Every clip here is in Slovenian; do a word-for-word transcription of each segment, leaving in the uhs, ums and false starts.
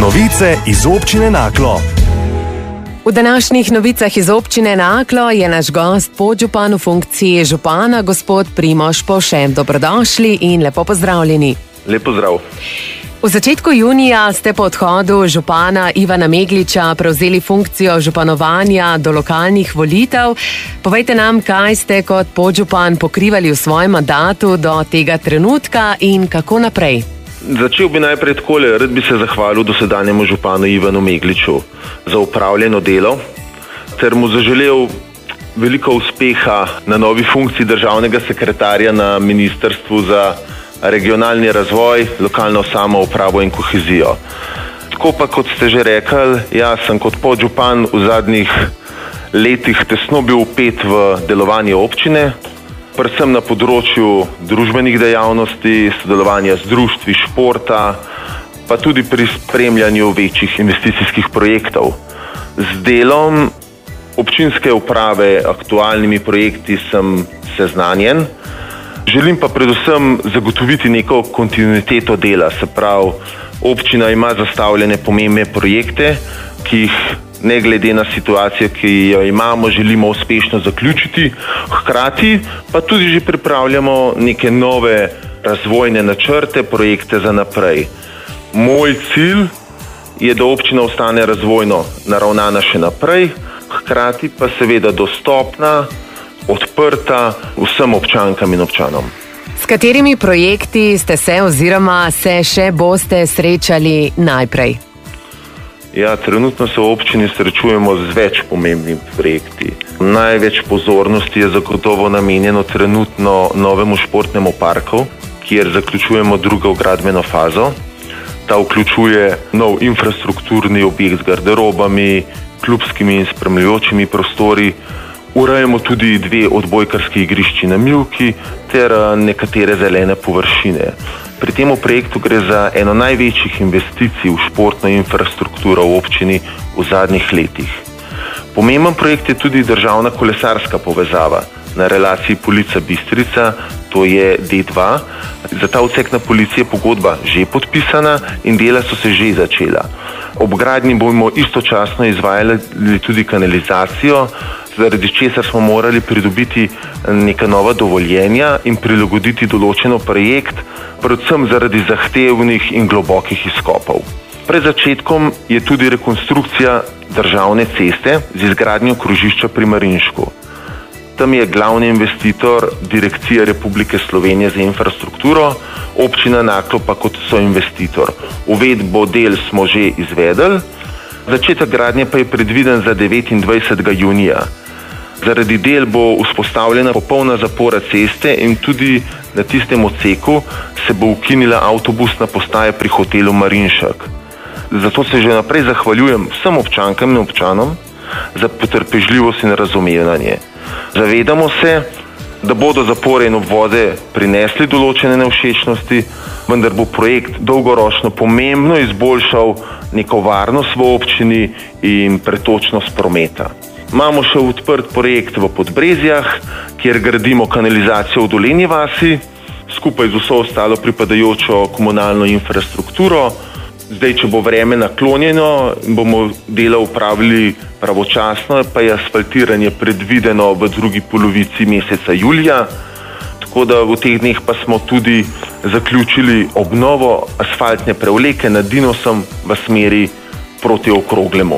Novice iz občine Naklo. V današnjih novicah iz občine Naklo je naš gost podžupan v funkciji župana, gospod Primož Povše. Dobrodošli in lepo pozdravljeni. Lep pozdrav. V začetku junija ste po odhodu župana Ivana Megliča prevzeli funkcijo županovanja do lokalnih volitev. Povejte nam, kaj ste kot podžupan pokrivali v svojem mandatu do tega trenutka in kako naprej. Začel bi najprej takole, rad bi se zahvalil dosedanjemu županu Ivanu Megliču za upravljeno delo ter mu zaželel veliko uspeha na novi funkciji državnega sekretarja na Ministrstvu za regionalni razvoj, lokalno samoupravo in kohezijo. Tako pa, kot ste že rekli, jaz sem kot podžupan v zadnjih letih tesno bil vpet v delovanje občine, predvsem na področju družbenih dejavnosti, sodelovanja z društvi, športa, pa tudi pri spremljanju večjih investicijskih projektov. Z delom občinske uprave, aktualnimi projekti sem seznanjen. Želim pa predvsem zagotoviti neko kontinuiteto dela, se pravi, občina ima zastavljene pomembne projekte, ki jih ne glede na situacijo, ki jo imamo, želimo uspešno zaključiti, hkrati pa tudi že pripravljamo neke nove razvojne načrte, projekte za naprej. Moj cilj je, da občina ostane razvojno naravnana še naprej, hkrati pa seveda dostopna, odprta vsem občankam in občanom. S katerimi projekti ste se oziroma se še boste srečali najprej? Ja, trenutno se v občini srečujemo z več pomembnimi projekti. Največ pozornosti je zagotovo namenjeno trenutno novemu športnemu parku, kjer zaključujemo drugo gradbeno fazo. Ta vključuje nov infrastrukturni objekt z garderobami, klubskimi in spremljajočimi prostori. Urejamo tudi dve odbojkarski igrišči na mivki ter nekatere zelene površine. Pri tem projektu gre za eno največjih investicij v športno infrastrukturo v občini v zadnjih letih. Pomemben projekt je tudi državna kolesarska povezava na relaciji Polica-Bistrica, to je D dva. Za ta odsek na Policiji je pogodba že podpisana in dela so se že začela. Ob gradnji bomo istočasno izvajali tudi kanalizacijo, zaradi česar smo morali pridobiti neka nova dovoljenja in prilagoditi določeno projekt, predvsem zaradi zahtevnih in globokih izkopov. Pred začetkom je tudi rekonstrukcija državne ceste z izgradnjo krožišča pri Marinšku. Tam je glavni investitor Direkcija Republike Slovenije za infrastrukturo, občina Naklo pa kot soinvestitor. Uvedbo del smo že izvedeli, začetek gradnje pa je predviden za devetindvajsetega junija. Zaradi del bo vzpostavljena popolna zapora ceste in tudi na tistem odseku se bo ukinila avtobusna postaja pri hotelu Marinšek. Zato se že naprej zahvaljujem vsem občankam in občanom za potrpežljivost in razumevanje. Zavedamo se, da bodo zapore in obvode prinesli določene nevšečnosti, vendar bo projekt dolgoročno pomembno izboljšal neko varnost v občini in pretočnost prometa. Imamo še odprt projekt v Podbrezjah, kjer gradimo kanalizacijo v Dolenji vasi, skupaj z vso ostalo pripadajočo komunalno infrastrukturo. Zdaj, če bo vreme naklonjeno, bomo delo upravili pravočasno, pa je asfaltiranje predvideno v drugi polovici meseca julija. Tako da v teh dneh pa smo tudi zaključili obnovo asfaltne prevleke nad Dinosom v smeri proti Okroglemu.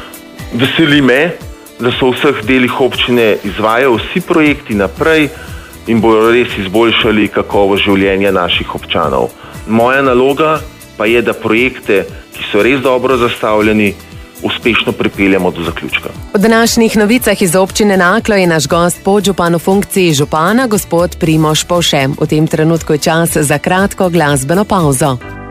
Veseli me, da so v vseh delih občine izvajajo vsi projekti naprej in bodo res izboljšali kakovost življenja naših občanov. Moja naloga pa je, da projekte, ki so res dobro zastavljeni, uspešno pripeljamo do zaključka. V današnjih novicah iz občine Naklo je naš gost podžupan v funkciji župana, gospod Primož Povše. V tem trenutku je čas za kratko glasbeno pavzo.